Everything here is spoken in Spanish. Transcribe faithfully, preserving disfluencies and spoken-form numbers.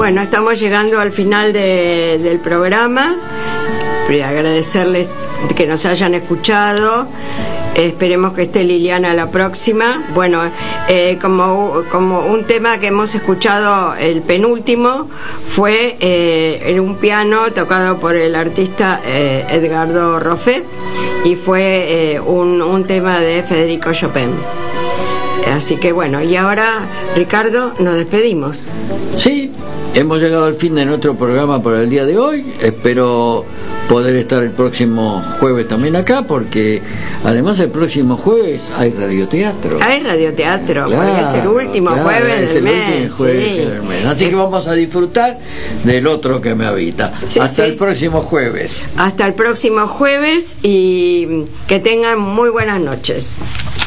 Bueno, estamos llegando al final de, del programa. Agradecerles que nos hayan escuchado. Esperemos que esté Liliana la próxima. Bueno, eh, como, como un tema que hemos escuchado, el penúltimo, fue eh, un piano tocado por el artista eh, Edgardo Roffé, y fue eh, un, un tema de Federico Chopin. Así que bueno, y ahora, Ricardo, nos despedimos. Sí, hemos llegado al fin de nuestro programa por el día de hoy. Espero poder estar el próximo jueves también acá, porque además el próximo jueves hay radioteatro. Hay radioteatro, claro, porque es el último claro, jueves es del el mes. Último jueves Sí. del mes. Así que vamos a disfrutar del otro que me habita. Sí, Hasta sí. el próximo jueves. Hasta el próximo jueves, y que tengan muy buenas noches.